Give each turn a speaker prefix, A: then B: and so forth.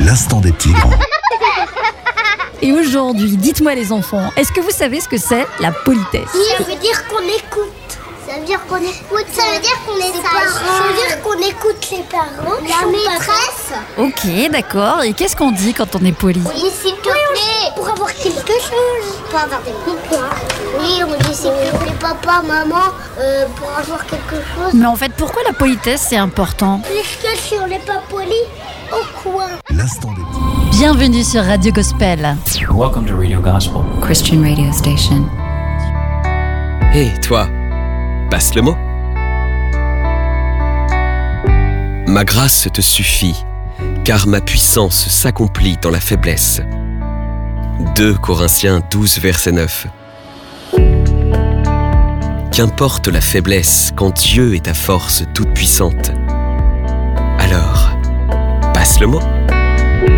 A: l'instant des petits grands.
B: Et aujourd'hui, dites-moi les enfants, est-ce que vous savez ce que c'est la politesse?
C: Ça veut dire qu'on écoute. Ça veut dire qu'on écoute. Ça veut dire qu'on est sage. Ça veut dire qu'on écoute les parents. La maîtresse.
B: Ok, d'accord. Et qu'est-ce qu'on dit quand on est poli?
C: On dit s'il te plaît. Pour avoir quelque chose. Pour avoir des pouvoirs. Oui, on dit s'il te plaît, papa, maman, pour avoir quelque chose.
B: Mais en fait, pourquoi la politesse c'est important?
C: Parce que si on n'est pas poli, au coin.
A: L'instant des petits.
B: Bienvenue sur Radio Gospel.
D: Welcome to Radio Gospel.
E: Christian radio station.
F: Hé, toi, passe le mot. Ma grâce te suffit, car ma puissance s'accomplit dans la faiblesse. 2 Corinthiens 12, verset 9. Qu'importe la faiblesse quand Dieu est ta force toute puissante. Alors, passe le mot.